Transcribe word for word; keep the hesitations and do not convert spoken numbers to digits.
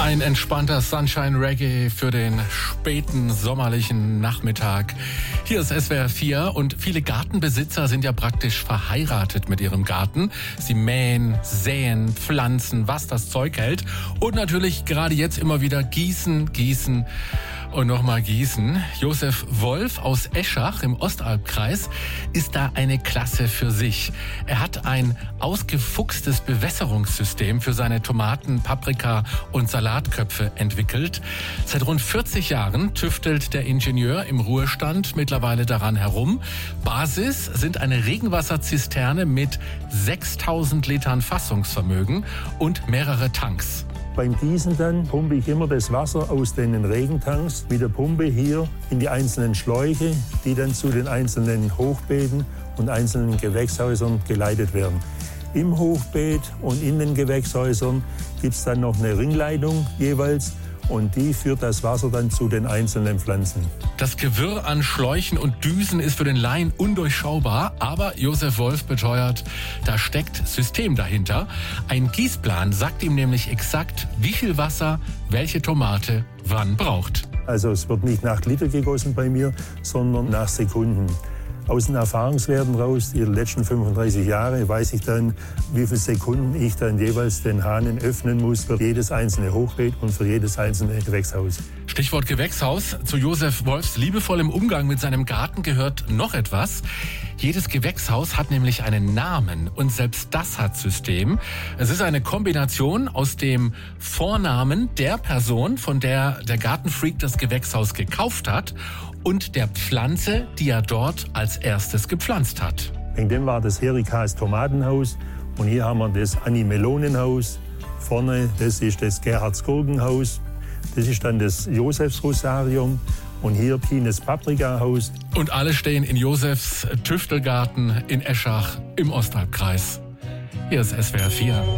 Ein entspannter Sunshine Reggae für den späten sommerlichen Nachmittag. Hier ist S W R vier und viele Gartenbesitzer sind ja praktisch verheiratet mit ihrem Garten. Sie mähen, säen, pflanzen, was das Zeug hält und natürlich gerade jetzt immer wieder gießen, gießen und nochmal gießen. Josef Wolf aus Eschach im Ostalbkreis ist da eine Klasse für sich. Er hat ein ausgefuchstes Bewässerungssystem für seine Tomaten, Paprika und Salatköpfe entwickelt. Seit rund vierzig Jahren tüftelt der Ingenieur im Ruhestand mittlerweile daran herum. Basis sind eine Regenwasserzisterne mit sechstausend Litern Fassungsvermögen und mehrere Tanks. Beim Gießen dann pumpe ich immer das Wasser aus den Regentanks mit der Pumpe hier in die einzelnen Schläuche, die dann zu den einzelnen Hochbeeten und einzelnen Gewächshäusern geleitet werden. Im Hochbeet und in den Gewächshäusern gibt es dann noch eine Ringleitung jeweils und die führt das Wasser dann zu den einzelnen Pflanzen. Das Gewirr an Schläuchen und Düsen ist für den Laien undurchschaubar, aber Josef Wolf beteuert, da steckt System dahinter. Ein Gießplan sagt ihm nämlich exakt, wie viel Wasser welche Tomate wann braucht. Also es wird nicht nach Liter gegossen bei mir, sondern nach Sekunden. Aus den Erfahrungswerten raus, die letzten fünfunddreißig Jahre, weiß ich dann, wie viele Sekunden ich dann jeweils den Hahn öffnen muss für jedes einzelne Hochbeet und für jedes einzelne Gewächshaus. Stichwort Gewächshaus. Zu Josef Wolfs liebevollem Umgang mit seinem Garten gehört noch etwas. Jedes Gewächshaus hat nämlich einen Namen und selbst das hat System. Es ist eine Kombination aus dem Vornamen der Person, von der der Gartenfreak das Gewächshaus gekauft hat, und der Pflanze, die er dort als erstes gepflanzt hat. In dem war das Herikas Tomatenhaus und hier haben wir das Anni Melonenhaus. Vorne, das ist das Gerhards Gurkenhaus. Das ist dann das Josefs Rosarium und hier Pines Paprikahaus. Und alle stehen in Josefs Tüftelgarten in Eschach im Ostalbkreis. Hier ist S W R vier.